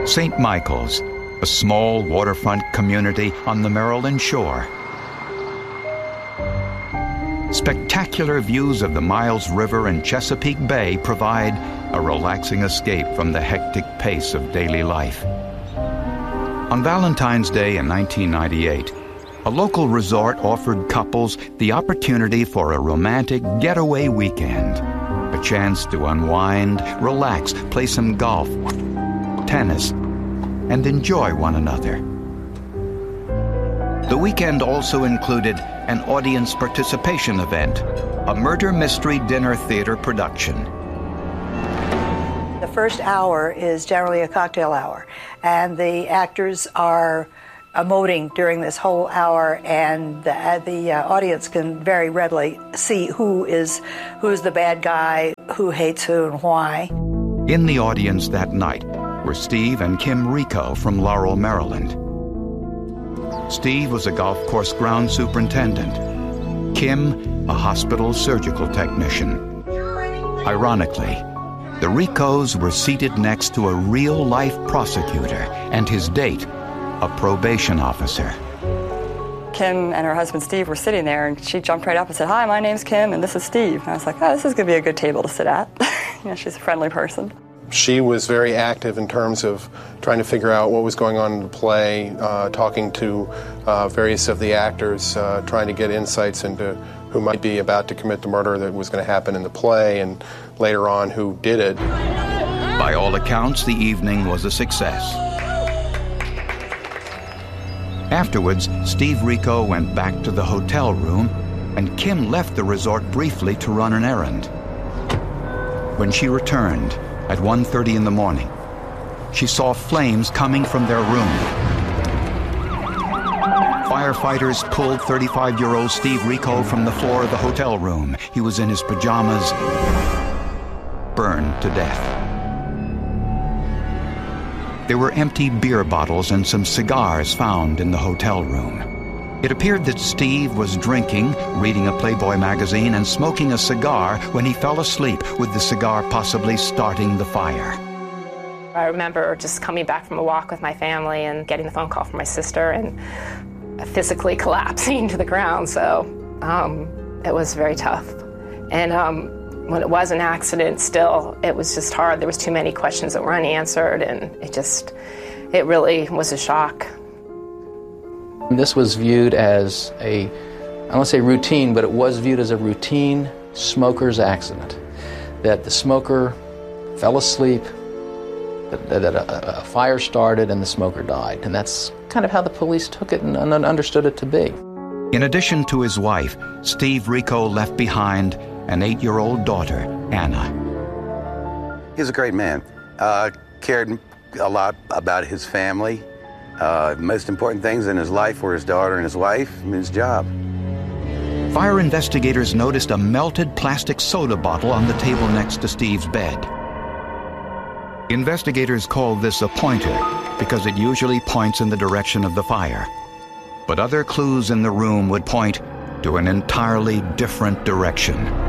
St. Michael's, a small waterfront community on the Maryland shore. Spectacular views of the Miles River and Chesapeake Bay provide a relaxing escape from the hectic pace of daily life. On Valentine's Day in 1998, a local resort offered couples the opportunity for a romantic getaway weekend, a chance to unwind, relax, play some golf, tennis, and enjoy one another. The weekend also included an audience participation event, a murder mystery dinner theater production. The first hour is generally a cocktail hour, and the actors are emoting during this whole hour, and the audience can very readily see who's the bad guy, who hates who, and why. In the audience that night were Steve and Kim Rico from Laurel, Maryland. Steve was a golf course ground superintendent. Kim, a hospital surgical technician. Ironically, the Ricos were seated next to a real-life prosecutor and his date, a probation officer. Kim and her husband Steve were sitting there, and she jumped right up and said, "Hi, my name's Kim, and this is Steve." And I was like, "Oh, this is going to be a good table to sit at." She's a friendly person. She was very active in terms of trying to figure out what was going on in the play, talking to various of the actors, trying to get insights into who might be about to commit the murder that was going to happen in the play, and later on who did it. By all accounts, the evening was a success. Afterwards, Steve Rico went back to the hotel room, and Kim left the resort briefly to run an errand. When she returned, at 1:30 in the morning, she saw flames coming from their room. Firefighters pulled 35-year-old Steve Rico from the floor of the hotel room. He was in his pajamas, burned to death. There were empty beer bottles and some cigars found in the hotel room. It appeared that Steve was drinking, reading a Playboy magazine, and smoking a cigar when he fell asleep, with the cigar possibly starting the fire. I remember just coming back from a walk with my family and getting the phone call from my sister and physically collapsing to the ground, so it was very tough. And when it was an accident, still, it was just hard. There was too many questions that were unanswered, and it really was a shock. This was viewed as I don't want to say routine, but it was viewed as a routine smoker's accident. That the smoker fell asleep, that a fire started, and the smoker died. And that's kind of how the police took it and understood it to be. In addition to his wife, Steve Rico left behind an 8-year-old daughter, Anna. He was a great man. Cared a lot about his family. Most important things in his life were his daughter and his wife and his job. Fire investigators noticed a melted plastic soda bottle on the table next to Steve's bed. Investigators called this a pointer because it usually points in the direction of the fire. But other clues in the room would point to an entirely different direction.